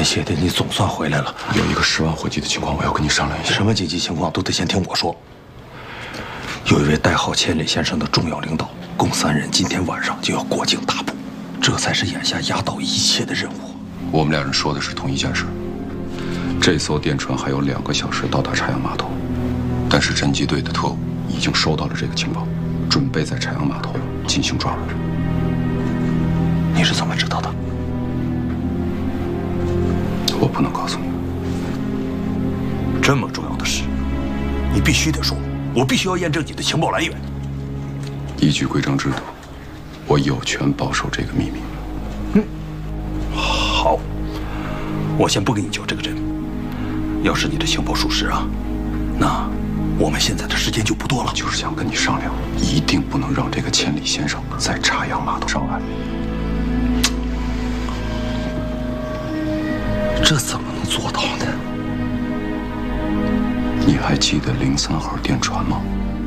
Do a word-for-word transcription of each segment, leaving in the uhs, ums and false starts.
谢的，你总算回来了。 有一个十万火急的情况，我要跟你商量一下。 什么紧急情况都得先听我说。有一位代号千里先生的重要领导，共三人今天晚上就要过境大捕，这才是眼下压倒一切的任务。 我们两人说的是同一件事。这艘电船还有两个小时到达茶阳码头，但是侦缉队的特务已经收到了这个情报，准备在茶阳码头进行抓捕。 你是怎么知道的？ 我不能告诉你。 这么重要的事，你必须得说，我必须要验证你的情报来源。 依据规章制度，我有权保守这个秘密。 嗯，好，我先不跟你较这个真。要是你的情报属实啊，那我们现在的时间就不多了。 就是想跟你商量，一定不能让这个千里先生在茶阳码头上岸。 这怎么能做到呢？ 你还记得零三号电船吗？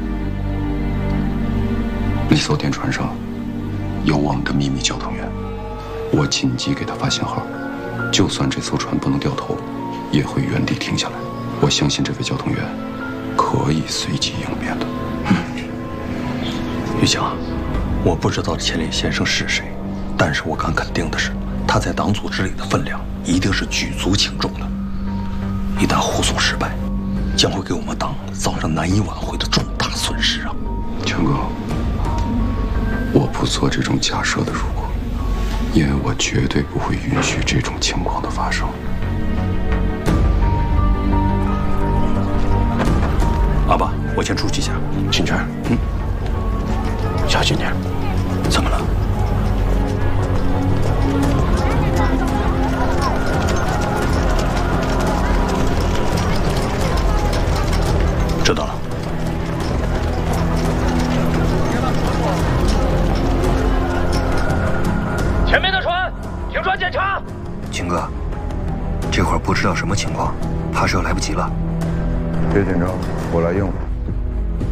那艘电船上有我们的秘密交通员，我紧急给他发信号，就算这艘船不能掉头，也会原地停下来。我相信这位交通员可以随机应变的。 嗯，玉强，我不知道千里先生是谁，但是我敢肯定的是，他在党组织里的分量一定是举足轻重的。一旦护送失败，将会给我们党造成难以挽回的重大损失啊！ 强哥，我不做这种假设的如果，因为我绝对不会允许这种情况的发生。 阿爸，我先出去一下。 秦川，嗯，小心点。 怎么了？知道了。 前面的船，停船检查。 秦哥，这会儿不知道什么情况，怕是要来不及了。 别紧张，我来应付。